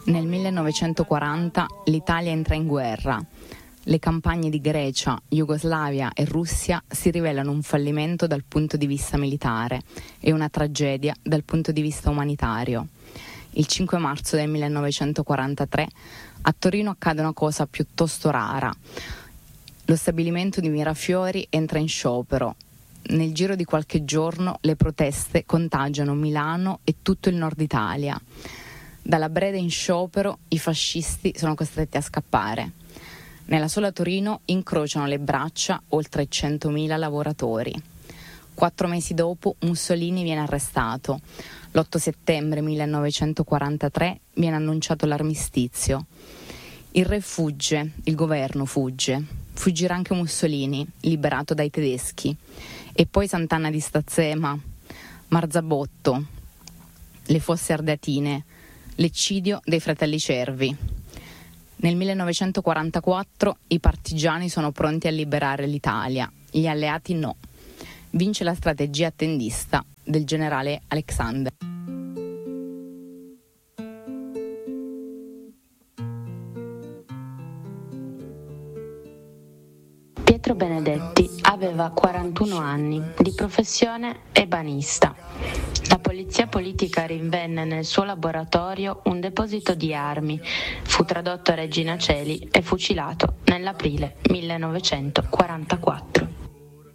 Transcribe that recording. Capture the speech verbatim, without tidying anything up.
Nel millenovecentoquaranta l'Italia entra in guerra. Le campagne di Grecia, Jugoslavia e Russia si rivelano un fallimento dal punto di vista militare e una tragedia dal punto di vista umanitario. Il cinque marzo del millenovecentoquarantatré a Torino accade una cosa piuttosto rara. Lo stabilimento di Mirafiori entra in sciopero. Nel giro di qualche giorno le proteste contagiano Milano e tutto il nord Italia. Dalla Breda in sciopero i fascisti sono costretti a scappare. Nella sola Torino incrociano le braccia oltre centomila lavoratori. Quattro mesi dopo Mussolini viene arrestato. L'otto settembre millenovecentoquarantatré viene annunciato l'armistizio. Il re fugge, il governo fugge. Fuggirà anche Mussolini, liberato dai tedeschi. E poi Sant'Anna di Stazzema, Marzabotto, le Fosse Ardeatine, l'eccidio dei fratelli Cervi. Nel millenovecentoquarantaquattro i partigiani sono pronti a liberare l'Italia, gli alleati no. Vince la strategia attendista del generale Alexander. Pietro Benedetti aveva quarantuno anni, di professione ebanista. La polizia politica rinvenne nel suo laboratorio un deposito di armi, fu tradotto a Regina Coeli e fucilato nell'aprile millenovecentoquarantaquattro.